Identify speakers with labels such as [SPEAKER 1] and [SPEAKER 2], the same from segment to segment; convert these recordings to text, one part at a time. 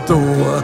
[SPEAKER 1] du.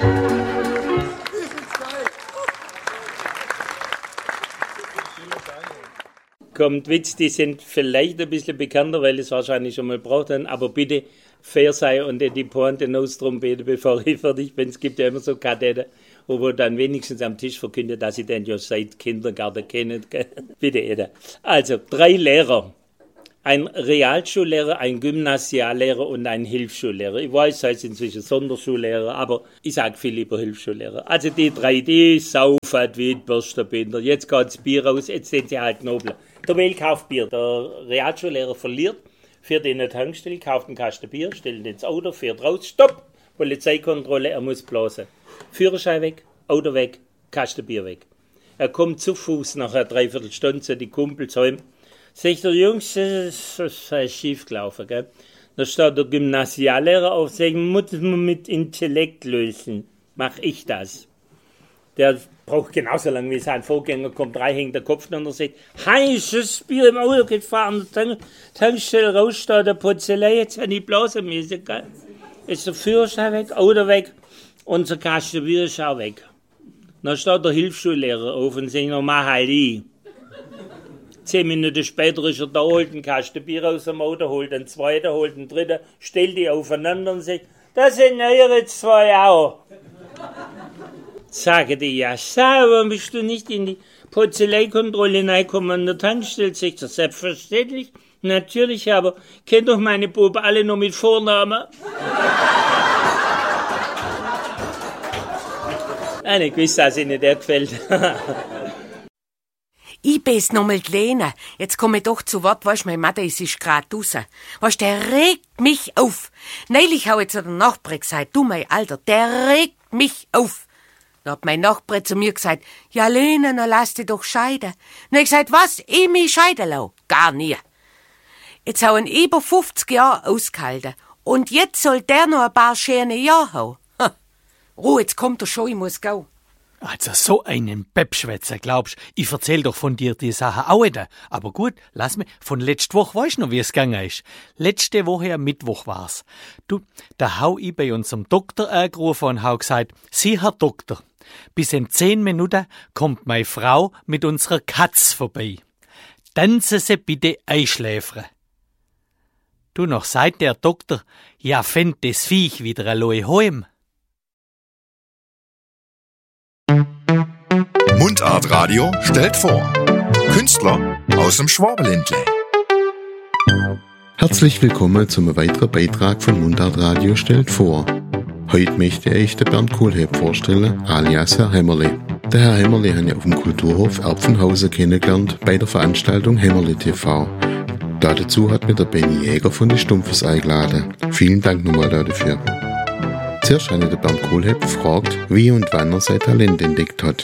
[SPEAKER 2] Kommt Witz, die sind vielleicht ein bisschen bekannter, weil es wahrscheinlich schon mal gebraucht haben, aber bitte fair sein und die Pointe austrompeten, bevor ich fertig bin. Es gibt ja immer so Kadetten, wo dann wenigstens am Tisch verkündet, dass sie den ja seit Kindergarten kennen. Bitte, Eda. Also, 3 Lehrer. Ein Realschullehrer, ein Gymnasiallehrer und ein Hilfsschullehrer. Ich weiß, es heißt inzwischen Sonderschullehrer, aber ich sage viel lieber Hilfsschullehrer. Also die 3, die saufen wie die Bürsterbinder. Jetzt geht das Bier raus, jetzt sind sie halt nobler. Der Wähl kauft Bier. Der Realschullehrer verliert, fährt in eine Tankstelle, kauft einen Kasten Bier, stellt ihn ins Auto, fährt raus, stopp! Polizeikontrolle, er muss blasen. Führerschein weg, Auto weg, Kasten Bier weg. Er kommt zu Fuß nach einer Dreiviertelstunde zu den Kumpels heim. Sagt der Jungs, das ist schief gelaufen, gell? Da steht der Gymnasiallehrer auf, sagt, muss man mit Intellekt lösen. Mach ich das. Der braucht genauso lange wie sein Vorgänger, kommt rein, hängt der Kopf und sagt, heißes Bier im Auto gefahren, Tankstelle raus, steht der Potzelei, jetzt wenn ich blasen müssen, gell? Ist der Führerschein weg, Auto weg, unser Kasten Bier ist auch weg. Dann steht der Hilfsschullehrer auf und sagt, mach halt ich. 10 Minuten später ist er da, holt einen Kasten Bier aus dem Auto, holt einen zweiten, holt einen dritten, stellt die aufeinander und sagt, das sind eure 2 auch. Sage die, ja, warum bist du nicht in die Polizeikontrolle reingekommen an der Tankstelle? Sagt er, selbstverständlich, natürlich, aber kennt doch meine Buben alle nur mit Vornamen. Nein, ich weiß, dass Ihnen der gefällt.
[SPEAKER 3] Ich bin's nochmal die Lena. Jetzt komme ich doch zu Wort, weisst, meine Mutter ist grad draussen. Weisst, der regt mich auf. Neulich hab ich zu der Nachbarin gesagt, du, mein Alter, der regt mich auf. Da hat mein Nachbar zu mir gesagt, ja, Lena, na lass dich doch scheiden. Na, ich gesagt, was? Ich mich scheiden lau? Gar nie. Jetzt hab ich über 50 Jahre ausgehalten. Und jetzt soll der noch ein paar schöne Jahre haben. Ruhe, jetzt kommt er schon, ich muss gehen.
[SPEAKER 4] Also so einen Peppschwätzer, glaubst, ich erzähl doch von dir die Sache auch wieder. Aber gut, lass mich, von letzter Woche weißt du noch, wie es gegangen ist. Letzte Woche am Mittwoch war's. Du, da hau ich bei unserem Doktor angerufen und hau gesagt, Sie, Herr Doktor, bis in 10 Minuten kommt meine Frau mit unserer Katz vorbei. Tanzen Sie bitte einschläfern. Du, noch sagt der Doktor, ja, fänd das Viech wieder allein heim.
[SPEAKER 5] Mundartradio stellt vor. Künstler aus dem Schwabenländle.
[SPEAKER 6] Herzlich willkommen zum weiteren Beitrag von Mundartradio stellt vor. Heute möchte ich den Bernd Kohlhepp vorstellen, alias Herr Hämmerle. Der Herr Hämmerle habe ich auf dem Kulturhof Erbsenhausen kennengelernt bei der Veranstaltung Hämmerle TV. Dazu hat mir der Benny Jäger von den Stumpfes eingeladen. Vielen Dank nochmal dafür. Zuerst habe ich den Bernd Kohlhepp gefragt, wie und wann er sein Talent entdeckt hat.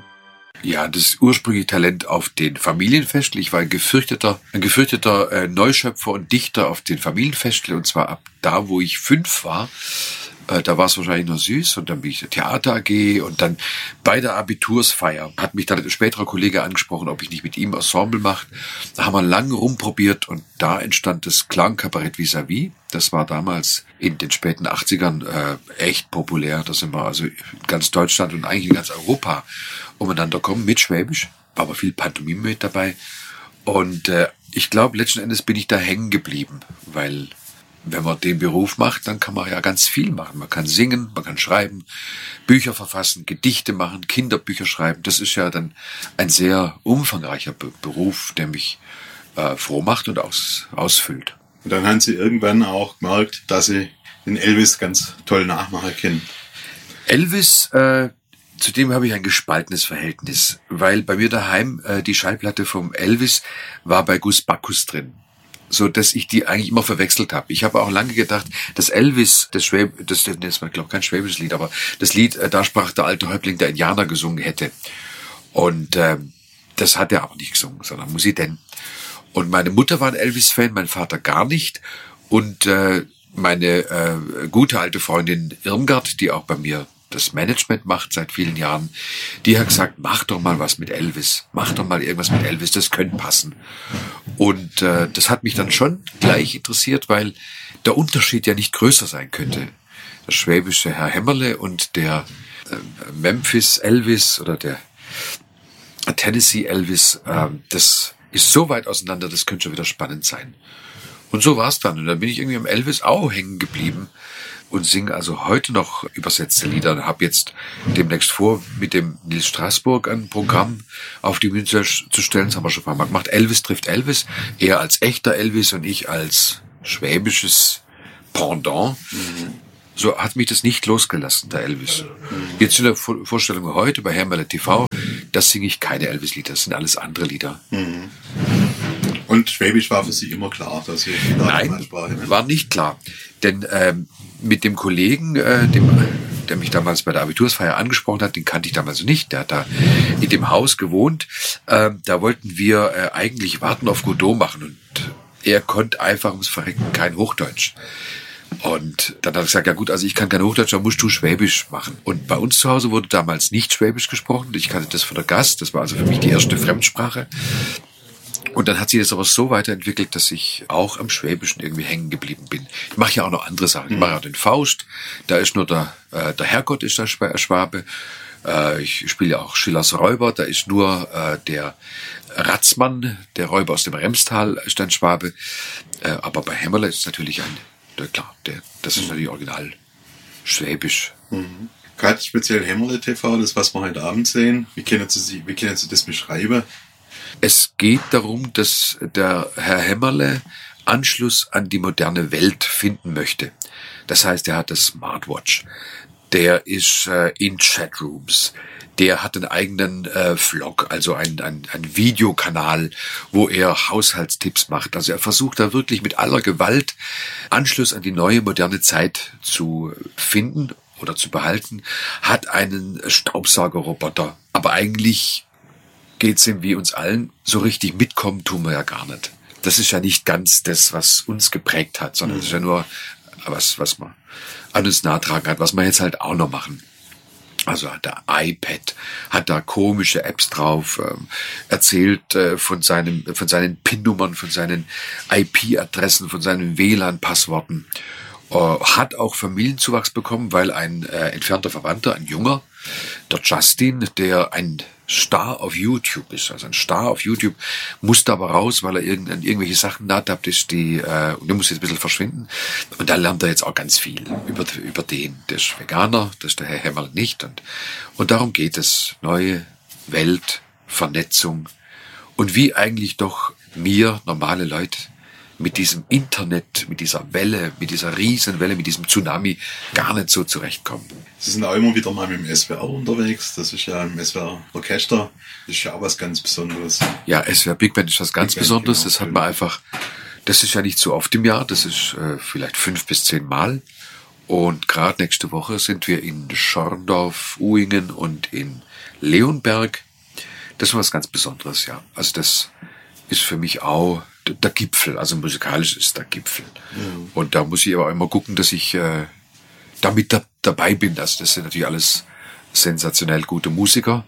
[SPEAKER 7] Ja, das ursprüngliche Talent auf den Familienfesteln. Ich war ein gefürchteter Neuschöpfer und Dichter auf den Familienfesteln, und zwar ab da, wo ich 5 war. Da war es wahrscheinlich noch süß, und dann bin ich Theater AG, und dann bei der Abitursfeier hat mich dann ein späterer Kollege angesprochen, ob ich nicht mit ihm Ensemble mache. Da haben wir lange rumprobiert, und da entstand das Klangkabarett Vis-à-vis. Das war damals in den späten 80ern echt populär. Da sind wir also in ganz Deutschland und eigentlich in ganz Europa umeinander kommen mit Schwäbisch, war aber viel Pantomime mit dabei. Und ich glaube, letzten Endes bin ich da hängen geblieben, weil wenn man den Beruf macht, dann kann man ja ganz viel machen. Man kann singen, man kann schreiben, Bücher verfassen, Gedichte machen, Kinderbücher schreiben. Das ist ja dann ein sehr umfangreicher Beruf, der mich froh macht und ausfüllt.
[SPEAKER 8] Und dann haben Sie irgendwann auch gemerkt, dass Sie den Elvis ganz toll nachmachen können.
[SPEAKER 7] Elvis, zu dem habe ich ein gespaltenes Verhältnis, weil bei mir daheim die Schallplatte vom Elvis war bei Gus Bacchus drin, so dass ich die eigentlich immer verwechselt habe. Ich habe auch lange gedacht, dass Elvis, das war, glaube ich, kein schwäbisches Lied, aber das Lied, da sprach der alte Häuptling der Indianer gesungen hätte. Und das hat er aber nicht gesungen, sondern muss ich denn. Und meine Mutter war ein Elvis-Fan, mein Vater gar nicht. Und meine gute alte Freundin Irmgard, die auch bei mir das Management macht seit vielen Jahren, die hat gesagt, mach doch mal was mit Elvis. Mach doch mal irgendwas mit Elvis, das könnte passen. Und das hat mich dann schon gleich interessiert, weil der Unterschied ja nicht größer sein könnte schwäbische Herr Hämmerle und der Memphis Elvis oder der Tennessee Elvis, das ist so weit auseinander, das könnte schon wieder spannend sein. Und so war's dann. Und dann bin ich irgendwie am Elvis auch hängen geblieben und singe also heute noch übersetzte Lieder und habe jetzt demnächst vor, mit dem Nils Straßburg ein Programm auf die Bühne zu stellen. Das haben wir schon ein paar Mal gemacht. Elvis trifft Elvis. Er als echter Elvis und ich als schwäbisches Pendant. So hat mich das nicht losgelassen, der Elvis. Jetzt in der Vorstellung heute bei Hämmerle TV, das singe ich keine Elvis-Lieder, das sind alles andere Lieder.
[SPEAKER 8] Und Schwäbisch war für Sie immer klar, dass Sie
[SPEAKER 7] Nein,
[SPEAKER 8] Sprache, ne?
[SPEAKER 7] war nicht klar. Denn mit dem Kollegen, der mich damals bei der Abitursfeier angesprochen hat, den kannte ich damals nicht, der hat da in dem Haus gewohnt, da wollten wir eigentlich Warten auf Godot machen und er konnte einfach ums Verrecken kein Hochdeutsch. Und dann hat er gesagt, ja gut, also ich kann kein Hochdeutsch, dann musst du Schwäbisch machen. Und bei uns zu Hause wurde damals nicht Schwäbisch gesprochen. Ich kannte das von der Gast, das war also für mich die erste Fremdsprache. Und dann hat sich das aber so weiterentwickelt, dass ich auch am Schwäbischen irgendwie hängen geblieben bin. Ich mache ja auch noch andere Sachen. Ich mache auch den Faust, da ist nur der Herrgott ist der Schwabe. Ich spiele ja auch Schillers Räuber, da ist nur der Ratzmann, der Räuber aus dem Remstal, ist ein Schwabe. Aber bei Hämmerle ist es natürlich das ist natürlich original Schwäbisch.
[SPEAKER 8] Gerade speziell Hämmerle TV, das was wir heute Abend sehen, wie können Sie das beschreiben?
[SPEAKER 7] Es geht darum, dass der Herr Hämmerle Anschluss an die moderne Welt finden möchte. Das heißt, er hat das Smartwatch, der ist in Chatrooms, der hat einen eigenen Vlog, also einen Videokanal, wo er Haushaltstipps macht. Also er versucht da wirklich mit aller Gewalt Anschluss an die neue moderne Zeit zu finden oder zu behalten, hat einen Staubsaugerroboter, aber eigentlich geht's ihm wie uns allen, so richtig mitkommen tun wir ja gar nicht. Das ist ja nicht ganz das, was uns geprägt hat, sondern das ist ja nur was man an uns nachtragen hat, was wir jetzt halt auch noch machen. Also hat der iPad, hat da komische Apps drauf, erzählt von seinen PIN-Nummern, von seinen IP-Adressen, von seinen WLAN-Passworten. Hat auch Familienzuwachs bekommen, weil ein entfernter Verwandter, ein Junger, der Justin, der ein Star auf YouTube ist, also ein Star auf YouTube, musste aber raus, weil er irgendwelche Sachen nahthabt ist, und der muss jetzt ein bisschen verschwinden. Und da lernt er jetzt auch ganz viel über den. Der ist Veganer, das ist der Herr Hämmerle nicht. Und darum geht es. Neue Welt, Vernetzung. Und wie eigentlich doch wir, normale Leute, mit diesem Internet, mit dieser Welle, mit dieser Riesenwelle, mit diesem Tsunami gar nicht so zurechtkommen.
[SPEAKER 8] Sie sind auch immer wieder mal mit dem SWR unterwegs. Das ist ja im SWR Orchester. Das ist ja auch was ganz Besonderes.
[SPEAKER 7] Ja, SWR Big Band ist was ganz Besonderes. Genau, das hat man einfach, das ist ja nicht so oft im Jahr. Das ist vielleicht 5 bis 10 Mal. Und gerade nächste Woche sind wir in Schorndorf, Uhingen und in Leonberg. Das ist was ganz Besonderes, ja. Also das ist für mich auch der Gipfel, also musikalisch ist der Gipfel. Mhm. Und da muss ich aber immer gucken, dass ich damit dabei bin. Also das sind natürlich alles sensationell gute Musiker.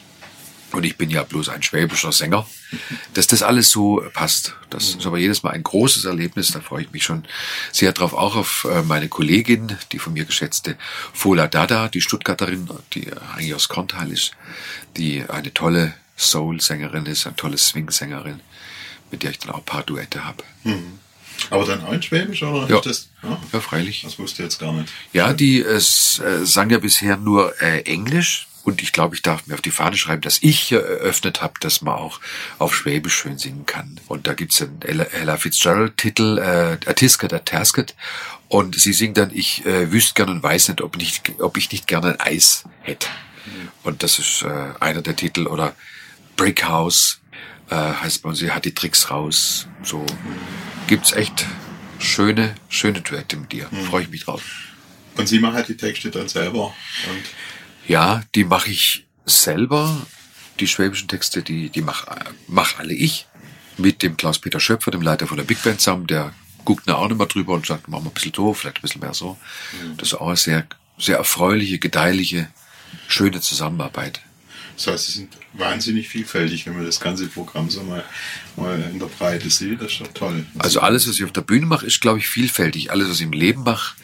[SPEAKER 7] Und ich bin ja bloß ein schwäbischer Sänger. Dass das alles so passt. Das ist aber jedes Mal ein großes Erlebnis. Da freue ich mich schon sehr drauf. Auch auf meine Kollegin, die von mir geschätzte Fola Dada, die Stuttgarterin, die eigentlich aus Korntal ist, die eine tolle Soul-Sängerin ist, eine tolle Swing-Sängerin, mit der ich dann auch ein paar Duette habe.
[SPEAKER 8] Mhm. Aber dann auch in Schwäbisch, oder?
[SPEAKER 7] Ja,
[SPEAKER 8] Ja,
[SPEAKER 7] freilich.
[SPEAKER 8] Das wusste ich jetzt gar nicht.
[SPEAKER 7] Ja, die sang ja bisher nur Englisch. Und ich glaube, ich darf mir auf die Fahne schreiben, dass ich eröffnet habe, dass man auch auf Schwäbisch schön singen kann. Und da gibt's einen Ella Fitzgerald-Titel, A Tisket, A Tasket. Und sie singt dann, ich wüsste gern und weiß nicht, ob ich nicht gerne ein Eis hätte. Mhm. Und das ist einer der Titel. Oder Brick House heißt bei uns, sie hat die Tricks raus. So gibt's echt schöne Duette mit dir. Freue ich mich drauf.
[SPEAKER 8] Und Sie machen halt die Texte dann selber? Und
[SPEAKER 7] ja, die mache ich selber. Die schwäbischen Texte, die mach alle ich. Mit dem Klaus-Peter Schöpfer, dem Leiter von der Big Band zusammen. Der guckt da auch noch mal drüber und sagt, machen wir ein bisschen so, vielleicht ein bisschen mehr so. Das ist auch eine sehr, sehr erfreuliche, gedeihliche, schöne Zusammenarbeit.
[SPEAKER 8] Das heißt, sie sind wahnsinnig vielfältig, wenn man das ganze Programm so mal in der Breite sieht. Das ist schon toll.
[SPEAKER 7] Also alles, was ich auf der Bühne mache, ist, glaube ich, vielfältig. Alles, was ich im Leben mache,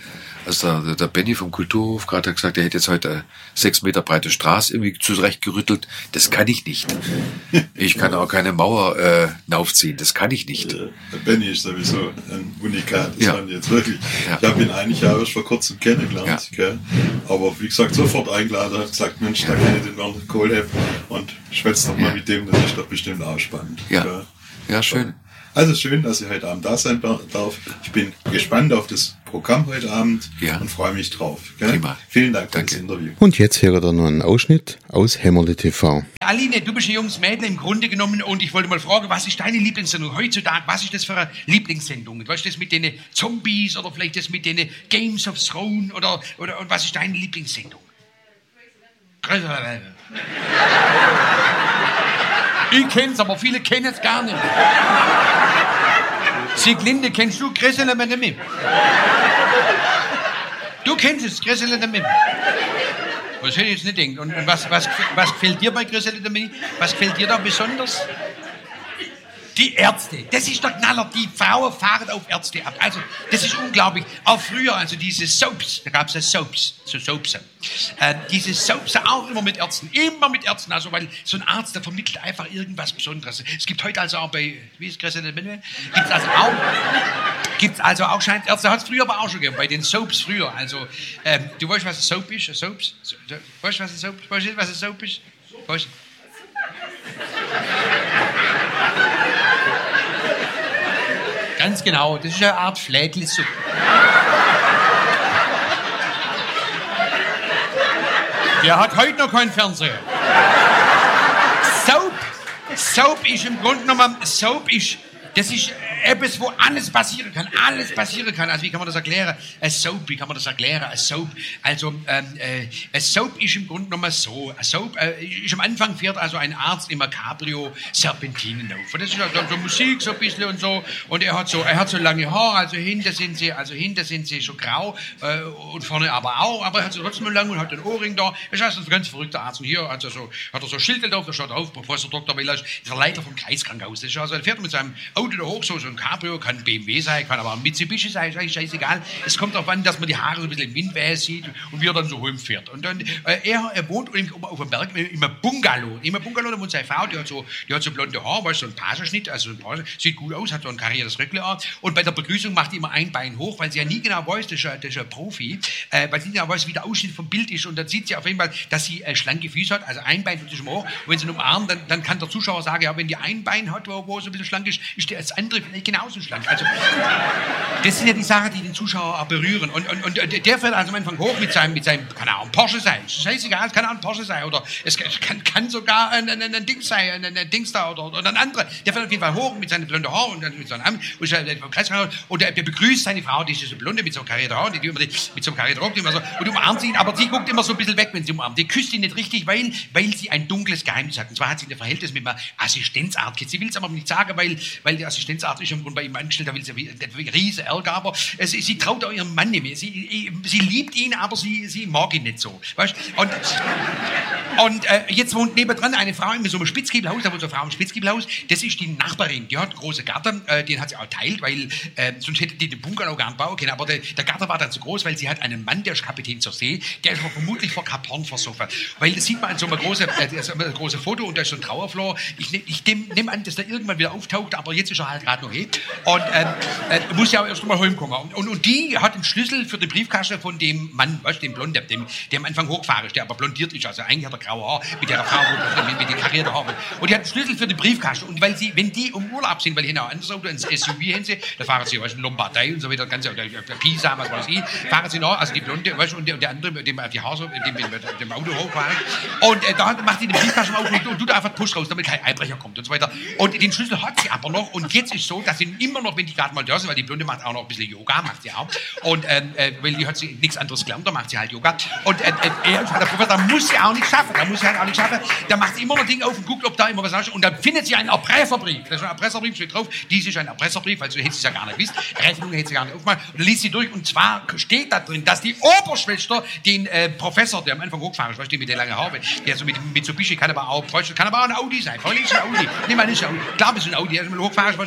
[SPEAKER 7] Also der Benny vom Kulturhof gerade hat gesagt, er hätte jetzt heute eine 6 Meter breite Straße irgendwie zurechtgerüttelt. Das kann ich nicht. Ich kann auch keine Mauer aufziehen. Das kann ich nicht.
[SPEAKER 8] Der Benny ist sowieso ein Unikat. Das fand ich jetzt wirklich.
[SPEAKER 7] Ja.
[SPEAKER 8] Ich habe ihn eigentlich auch erst vor kurzem kennengelernt. Gell? Aber wie gesagt, sofort eingeladen. Hat gesagt, Mensch, da kenne ich den Werner Kohlhepp und schwätzt doch mal mit dem. Das ist doch bestimmt auch spannend.
[SPEAKER 7] Ja,
[SPEAKER 8] gell?
[SPEAKER 7] ja, schön.
[SPEAKER 8] Also schön, dass ich heute Abend da sein darf. Ich bin gespannt auf das Programm heute Abend und freue mich drauf. Gell?
[SPEAKER 7] Prima.
[SPEAKER 8] Vielen Dank für das Interview.
[SPEAKER 6] Und jetzt hören wir noch einen Ausschnitt aus Hämmerle TV.
[SPEAKER 1] Aline, du bist ein junges Mädel im Grunde genommen und ich wollte mal fragen, was ist deine Lieblingssendung heutzutage? Was ist das für eine Lieblingssendung? Was ist das mit den Zombies oder vielleicht das mit den Games of Thrones oder was ist deine Lieblingssendung? Ich kenn's, aber viele kennen es gar nicht. Sieglinde, kennst du Grissele mit dem Mim? Du kennst es, Grissele mit dem Mim. Was hätte ich jetzt nicht gedacht. Und was gefällt dir bei Grissele mit Mim? Was gefällt dir da besonders? Die Ärzte, das ist der Knaller, die Frauen fahren auf Ärzte ab. Also, das ist unglaublich. Auch früher, also diese Soaps, da gab es ja Soaps, so Soaps. Diese Soaps auch immer mit Ärzten, also weil so ein Arzt, der vermittelt einfach irgendwas Besonderes. Es gibt heute also auch bei, wie ist Gibt's also auch Scheinärzte, hat es früher aber auch schon gegeben, bei den Soaps früher. Also, du weißt, was ein Soap ist? Soaps? Weißt du, was ein Soap ist? Weißt du, was ein Soap ist? Weißt du? Ganz genau, das ist eine Art Flädli-Suppe. Der hat heute noch keinen Fernseher. Soap ist im Grunde genommen, das ist etwas, wo alles passieren kann. Also wie kann man das erklären? Ein Soap Also ein Soap ist im Grunde genommen so. Ein Soap ist am Anfang fährt also ein Arzt immer Cabrio Serpentinen auf. Und das ist also so Musik so ein bisschen und so. Und er hat so lange Haare, also hinter sind sie schon grau und vorne aber auch. Aber er hat so trotzdem lang und hat den Ohrring da. Das heißt, ein ganz verrückter Arzt. Und hier hat er so Schilder drauf, da steht drauf, Professor Dr. Welasch, ist der Leiter vom Kreiskrankenhaus. Das ist also, er fährt mit seinem Auto da hoch, so ein Cabrio, kann ein BMW sein, kann aber ein Mitsubishi sein, ist eigentlich scheißegal. Es kommt darauf an, dass man die Haare so ein bisschen im Wind sieht und wie er dann so rumfährt. Und dann, er wohnt auf dem Berg in einem Bungalow. Da wohnt seine Frau, die hat so blonde Haare, weißt, so ein Paserschnitt, sieht gut aus, hat so ein kariertes Röckle an. Und bei der Begrüßung macht die immer ein Bein hoch, weil sie ja nie genau weiß, das ist ein Profi, weil sie nicht genau weiß, wie der Ausschnitt vom Bild ist. Und dann sieht sie auf jeden Fall, dass sie schlanke Füße hat, also ein Bein tut sich immer hoch. Und wenn sie ihn umarmt, dann kann der Zuschauer sagen, ja, wenn die ein Bein hat, wo so ein bisschen schlank ist, ist das andere vielleicht genauso schlank. Also, das sind ja die Sachen, die den Zuschauer auch berühren. Und der fährt also am Anfang hoch mit seinem kann auch ein Porsche sein. Scheißegal, es kann auch ein Porsche sein. Oder es kann sogar ein Ding sein, ein Dings da oder ein anderer. Der fährt auf jeden Fall hoch mit seinen blonden Haaren und dann mit seinem Arm. Und der begrüßt seine Frau, die ist so blonde mit so einem karierten Haar, die immer mit so einem karierten Rock, immer so, und umarmt ihn, aber sie guckt immer so ein bisschen weg, wenn sie umarmt. Die küsst ihn nicht richtig, weil sie ein dunkles Geheimnis hat. Und zwar hat sie ein Verhältnis mit einem Assistenzarzt. Sie will es aber nicht sagen, weil der Assistenzarzt ist im Grunde bei ihm angestellt, da will sie riesen Ärger, aber sie traut auch ihrem Mann nicht mehr. Sie liebt ihn, aber sie mag ihn nicht so. Weißt? Und jetzt wohnt nebendran eine Frau in so einem Spitzgiebelhaus, da wohnt so eine Frau im Spitzgiebelhaus, das ist die Nachbarin, die hat einen großen Garten, den hat sie auch teilt, weil sonst hätte die den Bungalow gar nicht bauen können, aber der Garten war dann zu groß, weil sie hat einen Mann, der ist Kapitän zur See, der ist vermutlich vor Kap Horn versoffen, weil das sieht man an so einem großen Foto und da ist so ein Trauerflor. Ich nehme an, dass der irgendwann wieder auftaucht, aber jetzt ist er halt gerade noch hin. Und muss ja auch erst mal heimkommen. Und die hat den Schlüssel für den Briefkasten von dem Mann, weißt du, dem Blonden, der am Anfang hochgefahren ist, der aber blondiert ist, also eigentlich hat er graue Haare, mit der Frau, mit den karierten Haaren. Und die hat den Schlüssel für den Briefkasten. Und wenn die im Urlaub sind, weil die haben auch ein anderes Auto, ein SUV haben sie, da fahren sie, weißt du, in Lombardei und so weiter, ganz, Pisa, was weiß ich, fahren sie noch, also die Blonde, weißt du, und der andere, mit dem die Haare so, mit dem Auto hochfahren. Und da macht die den Briefkasten auf und tut einfach Push raus, damit kein Einbrecher kommt und so weiter. Und den Schlüssel hat sie aber noch. Und jetzt ist so, dass sie immer noch, wenn die gerade mal da sind, weil die Blonde macht auch noch ein bisschen Yoga, macht sie auch. Und weil die hat sie nichts anderes gelernt, da macht sie halt Yoga. Und der Professor, da muss sie auch nicht schaffen. Da macht sie immer noch Dinge auf und guckt, ob da immer was ist. Und dann findet sie einen Erpresserbrief. Da ist ein Erpresserbrief, steht drauf. Dies ist ein Erpresserbrief, also hätte sie es ja gar nicht gewusst. Rechnung hätte sie gar nicht aufgemacht. Und dann liest sie durch. Und zwar steht da drin, dass die Oberschwester den Professor, der am Anfang hochgefahren ist, weißt du, mit der langen Haare, der so mit dem Mitsubishi, kann aber auch ein Audi sein. Vorhin ist ein Audi. Nimm mal nicht ein Audi. Klar, ist ein Audi. Der ist mal hochgefahren.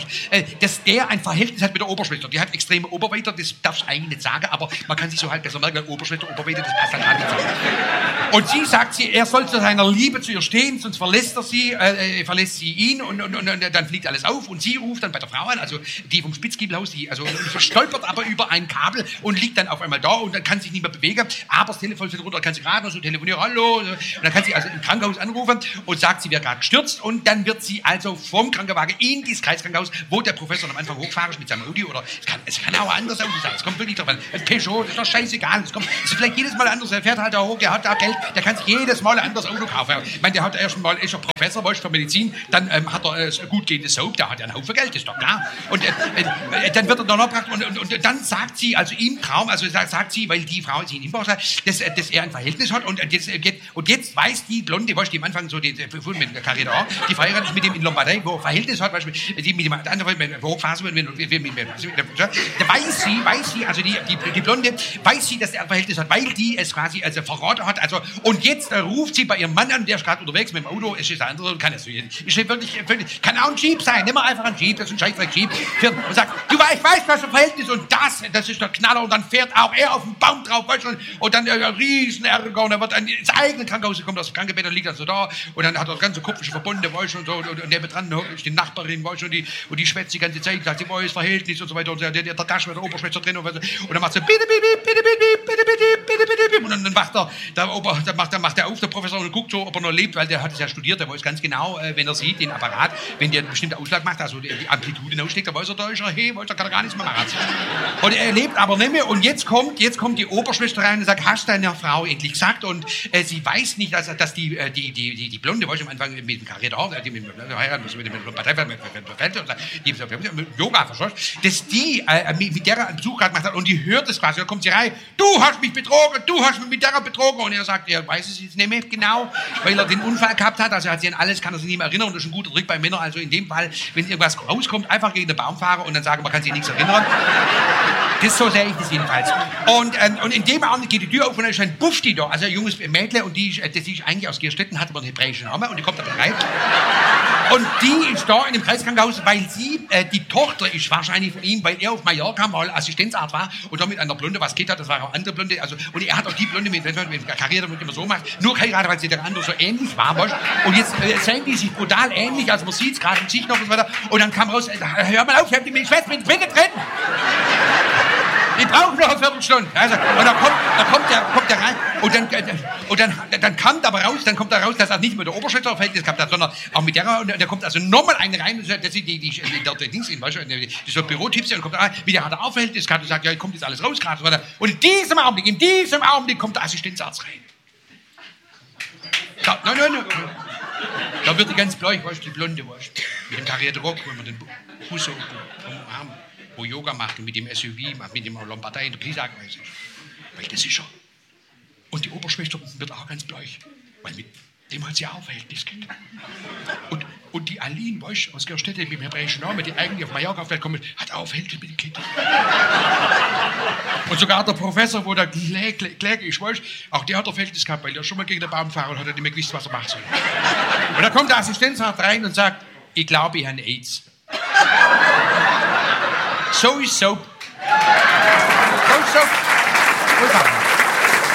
[SPEAKER 1] dass der ein Verhältnis hat mit der Oberschwester. Die hat extreme Oberweite, das darf ich eigentlich nicht sagen, aber man kann sich so halt besser merken, weil Oberschwester, Oberweite, das passt halt nicht zusammen. Und sie sagt, er soll zu seiner Liebe zu ihr stehen, sonst verlässt sie ihn und dann fliegt alles auf und sie ruft dann bei der Frau an, also die vom Spitzgiebelhaus, die verstolpert aber über ein Kabel und liegt dann auf einmal da und dann kann sich nicht mehr bewegen, aber das Telefon fällt runter, kann sie gerade noch so telefonieren, hallo, und dann kann sie also im Krankenhaus anrufen und sagt, sie wäre gerade gestürzt und dann wird sie also vom Krankenwagen in dieses Kreiskrankenhaus, wo der Professor am Anfang hochfahren ist mit seinem Audi oder es kann auch ein anderes Auto sein, es kommt wirklich drauf an, ein Peugeot, das ist doch scheißegal, es ist vielleicht jedes Mal anders, er fährt halt da hoch, der hat da Geld, der kann sich jedes Mal ein anderes Auto kaufen. Ich meine, der hat erst mal, ist er Professor, weißt du, für Medizin, dann hat er gut gehendes Soap, der hat ja einen Haufen Geld, ist doch klar. Und dann wird er da noch gebracht und dann sagt sie, also ihm Traum, also sagt sie, weil die Frau sie in ihm hat, dass er ein Verhältnis hat und jetzt weiß die Blonde, weißt du, die am Anfang so die mit der Karriere auch, die verheiratet ist mit dem in Lombardei, wo er Verhältnis hat, weißt du, die mit dem anderen, mit Hochphase, da weiß sie, also die Blonde, weiß sie, dass er ein Verhältnis hat, weil die es quasi also verraten hat, also und jetzt ruft sie bei ihrem Mann an, der ist gerade unterwegs mit dem Auto, es ist der andere, kann es wirklich, kann auch ein Jeep sein, nimm mal einfach einen Jeep, das ist ein Scheißdreck-Jeep, und sagt, du weißt, was für ein Verhältnis und das ist der Knaller und dann fährt auch er auf den Baum drauf, weißt du, und dann ein riesen Ärger und er wird ins eigene Krankenhaus, kommt aus dem Krankenbett, dann liegt er so da und dann hat er das ganze Kopf verbunden, weißt du, und so, und nebendran ist die Nachbarin, weißt du, und die schwätzt die ganze Zeit, sagt, sie weiß das Verhältnis und so weiter und der Gasch mit der Oberschwester drin und dann macht sie bitte, und dann macht er auf, der Professor, und guckt so, ob er noch lebt, weil der hat es ja studiert, der weiß ganz genau, wenn er sieht, den Apparat, wenn der einen bestimmten Ausschlag macht, also die Amplitude ausschlägt, dann weiß er, da ist er, hey, da kann er gar nichts mehr machen. Und er lebt aber nicht mehr und jetzt kommt die Oberschwester rein und sagt, hast du deiner Frau endlich gesagt und sie weiß nicht, dass die Blonde, weißt du, am Anfang mit dem Karriere auch, die mit dem Partei, die Yoga verschlossen, dass die mit der einen Besuch gerade gemacht hat und die hört es quasi, da kommt sie rein, du hast mich betrogen, du hast mich mit der betrogen und er sagt, er weiß es jetzt nicht mehr genau, weil er den Unfall gehabt hat, also er hat sich an alles, kann er sich nicht mehr erinnern und das ist ein guter Trick bei Männern, also in dem Fall, wenn irgendwas rauskommt, einfach gegen den Baum fahren und dann sagen, man kann sich nichts erinnern. Das so sehe ich das jedenfalls. Und in dem Augenblick geht die Tür auf und da ist ein Bufti da, also ein junges Mädchen und die ist eigentlich aus Gerstetten, hat aber einen hebräischen Namen und die kommt da rein. Und die ist da in dem Kreiskrankenhaus, weil sie, die Tochter ist wahrscheinlich von ihm, weil er auf Mallorca mal Assistenzarzt war und da mit einer Blonde was geht hat, das war auch andere Blonde, also, und er hat auch die Blonde mit der Karriere immer so macht, nur geheiratet, weil sie der andere so ähnlich war, weißt? Und jetzt sehen die sich brutal ähnlich, also man sieht es gerade im Gesicht noch und so weiter, und dann kam raus, hör mal auf, ich hab die Schwester mit Bitte treten! Die brauchen noch eine Viertelstunde. Also, und dann kommt der rein und dann kommt aber raus, dass er nicht mit der Oberschwester Verhältnis gehabt hat, sondern auch mit der, und da kommt also nochmal eine rein, das ist der Dings in, weißt du, das ist so Bürotipps, und kommt rein, mit der hat er auch Verhältnis gehabt und sagt, ja, kommt jetzt alles raus gerade, und in diesem Augenblick kommt der Assistenzarzt rein. Nein. Da wird die ganz bleich, weißt du, die Blonde, weißt du, mit dem karierten Rock, wenn man den Fuß so vom Arm, wo Yoga macht und mit dem SUV, mit dem Lombardei in der Pisa ist. Weil das ist er. Und die Oberschwester wird auch ganz bleich, weil mit dem hat sie auch Verhältnis gehabt. Und die Aline, weißt du, aus Gerstetten mit dem hebräischen Namen, die eigentlich auf Mallorca auf der Welt kommt, hat auch Verhältnis mit den Kindern. Und sogar der Professor, wo der Kläger ist, weißt du, auch der hat ein Verhältnis gehabt, weil der schon mal gegen den Baum gefahren und hat nicht mehr gewusst, was er machen soll. Und da kommt der Assistenzarzt rein und sagt, ich glaube, ich habe AIDS. So ist Soap. So ist Soap.